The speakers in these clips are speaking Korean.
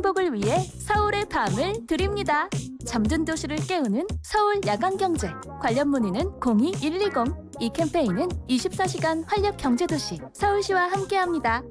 행복을 위해 서울의 밤을 드립니다. 잠든 도시를 깨우는 서울 야간경제. 관련 문의는 02-120. 이 캠페인은 24시간 활력경제도시 서울시와 함께합니다.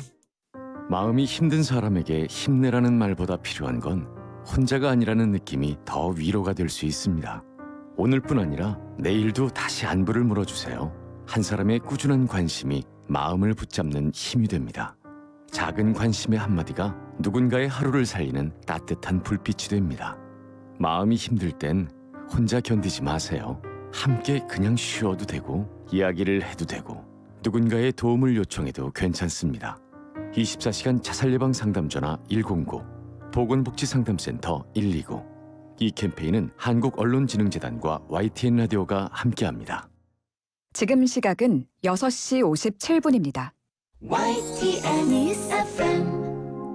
마음이 힘든 사람에게 힘내라는 말보다 필요한 건 혼자가 아니라는 느낌이 더 위로가 될 수 있습니다. 오늘뿐 아니라 내일도 다시 안부를 물어주세요. 한 사람의 꾸준한 관심이 마음을 붙잡는 힘이 됩니다. 작은 관심의 한마디가 누군가의 하루를 살리는 따뜻한 불빛이 됩니다. 마음이 힘들 땐 혼자 견디지 마세요. 함께 그냥 쉬어도 되고 이야기를 해도 되고 누군가의 도움을 요청해도 괜찮습니다. 24시간 자살예방 상담전화 109, 보건복지상담센터 129. 이 캠페인은 한국언론진흥재단과 YTN 라디오가 함께합니다. 지금 시각은 6시 57분입니다. YTN News FM.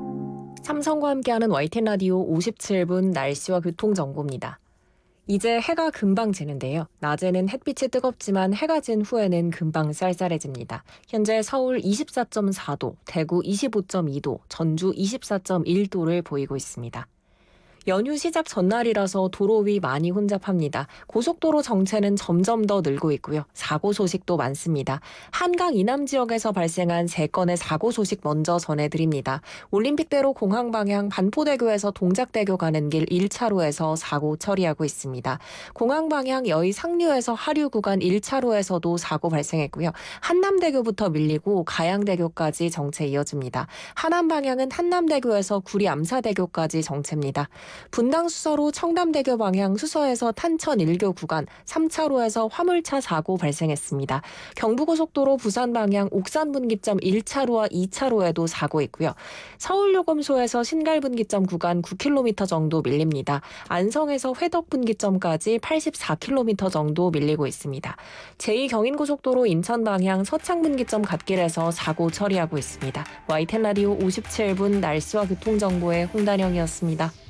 삼성과 함께하는 YTN 라디오 57분 날씨와 교통정보입니다. 이제 해가 금방 지는데요. 낮에는 햇빛이 뜨겁지만 해가 진 후에는 금방 쌀쌀해집니다. 현재 서울 24.4도, 대구 25.2도, 전주 24.1도를 보이고 있습니다. 연휴 시작 전날이라서 도로 위 많이 혼잡합니다. 고속도로 정체는 점점 더 늘고 있고요. 사고 소식도 많습니다. 한강 이남 지역에서 발생한 3건의 사고 소식 먼저 전해드립니다. 올림픽대로 공항 방향 반포대교에서 동작대교 가는 길 1차로에서 사고 처리하고 있습니다. 공항 방향 여의 상류에서 하류 구간 1차로에서도 사고 발생했고요. 한남대교부터 밀리고 가양대교까지 정체 이어집니다. 하남 방향은 한남대교에서 구리 암사대교까지 정체입니다. 분당 수서로 청담대교 방향 수서에서 탄천 1교 구간 3차로에서 화물차 사고 발생했습니다. 경부고속도로 부산 방향 옥산 분기점 1차로와 2차로에도 사고 있고요. 서울요금소에서 신갈 분기점 구간 9km 정도 밀립니다. 안성에서 회덕 분기점까지 84km 정도 밀리고 있습니다. 제2경인고속도로 인천 방향 서창 분기점 갓길에서 사고 처리하고 있습니다. YTN 라디오 57분 날씨와 교통정보의 홍단영이었습니다.